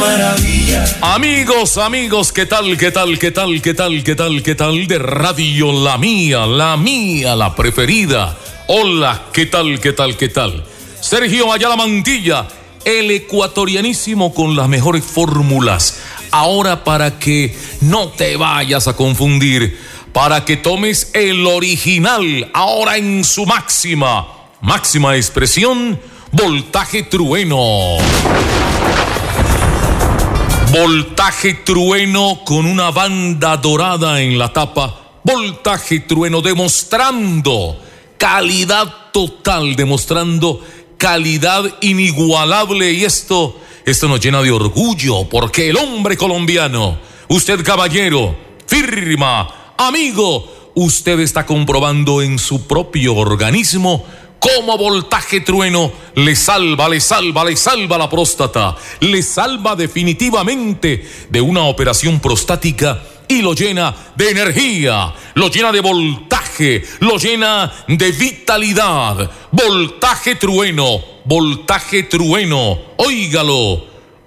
maravilla. Amigos, ¿qué tal? De Radio La Mía, la preferida. Hola, ¿qué tal? Sergio Ayala Mantilla, el ecuatorianísimo con las mejores fórmulas. Ahora, para que no te vayas a confundir, para que tomes el original, ahora en su máxima expresión, Voltaje Trueno. Voltaje Trueno con una banda dorada en la tapa. Voltaje Trueno demostrando calidad total, demostrando calidad inigualable. Y esto nos llena de orgullo, porque el hombre colombiano, usted caballero, firma, amigo, usted está comprobando en su propio organismo cómo Voltaje Trueno le salva la próstata, le salva definitivamente de una operación prostática y lo llena de energía, lo llena de voltaje, lo llena de vitalidad. Voltaje Trueno, óigalo,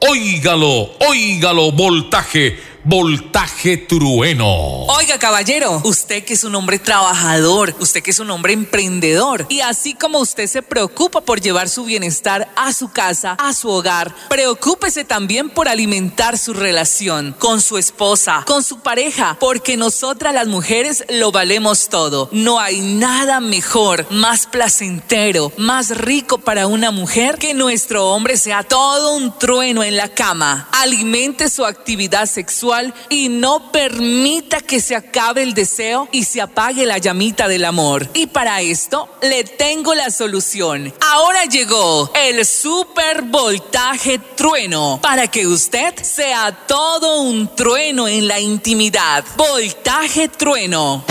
Voltaje Trueno. Oiga, caballero, usted que es un hombre trabajador, usted que es un hombre emprendedor, y así como usted se preocupa por llevar su bienestar a su casa, a su hogar, preocúpese también por alimentar su relación con su esposa, con su pareja, porque nosotras las mujeres lo valemos todo. No hay nada mejor, más placentero, más rico para una mujer que nuestro hombre sea todo un trueno en la cama. Alimente su actividad sexual y no permita que se acabe el deseo y se apague la llamita del amor. Y para esto le tengo la solución. Ahora llegó el Super Voltaje Trueno para que usted sea todo un trueno en la intimidad. Voltaje Trueno.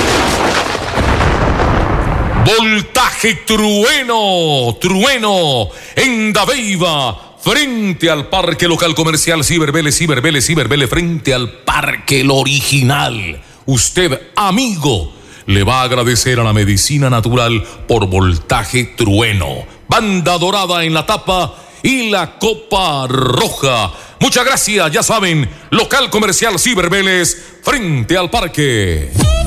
Voltaje Trueno en Dabeiba, frente al Parque Local Comercial Ciberbele, frente al Parque El Original. Usted, amigo, le va a agradecer a la medicina natural por Voltaje Trueno. Banda dorada en la tapa y la copa roja. Muchas gracias, ya saben, Local Comercial Ciberbeles, frente al parque.